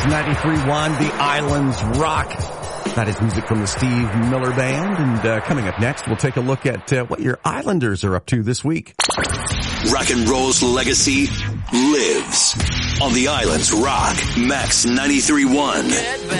93.1, The Islands Rock. That is music from the Steve Miller Band. And coming up next, we'll take a look at what your Islanders are up to this week. Rock and roll's legacy lives on The Islands Rock, Max 93.1.